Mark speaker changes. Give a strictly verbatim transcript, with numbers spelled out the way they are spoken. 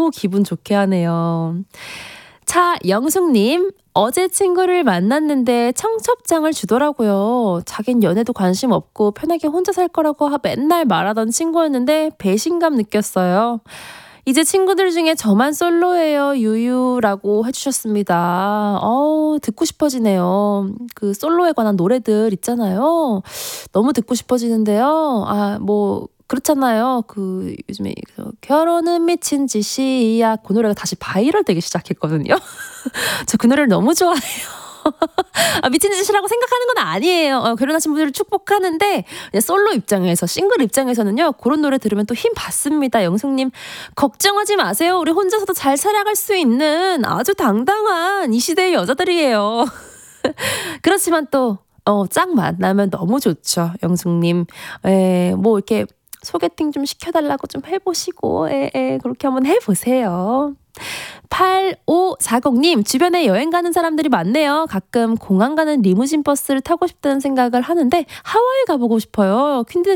Speaker 1: 너무 기분 좋게 하네요. 차영숙님, 어제 친구를 만났는데 청첩장을 주더라고요. 자긴 연애도 관심 없고 편하게 혼자 살 거라고 맨날 말하던 친구였는데 배신감 느꼈어요. 이제 친구들 중에 저만 솔로예요, 유유라고 해주셨습니다. 어, 듣고 싶어지네요. 그 솔로에 관한 노래들 있잖아요. 너무 듣고 싶어지는데요. 아, 뭐 그렇잖아요. 그 요즘에 그 결혼은 미친 짓이야, 그 노래가 다시 바이럴 되기 시작했거든요. 저 그 노래를 너무 좋아해요. 아, 미친 짓이라고 생각하는 건 아니에요. 어, 결혼하신 분들을 축복하는데 솔로 입장에서, 싱글 입장에서는요, 그런 노래 들으면 또 힘 받습니다. 영숙님, 걱정하지 마세요. 우리 혼자서도 잘 살아갈 수 있는 아주 당당한 이 시대의 여자들이에요. 그렇지만 또 어, 짝 만나면 너무 좋죠, 영숙님. 에, 뭐 이렇게 소개팅 좀 시켜달라고 좀 해보시고, 에, 에, 그렇게 한번 해보세요. 팔오사공님, 주변에 여행 가는 사람들이 많네요. 가끔 공항 가는 리무진 버스를 타고 싶다는 생각을 하는데 하와이 가보고 싶어요. 퀸디는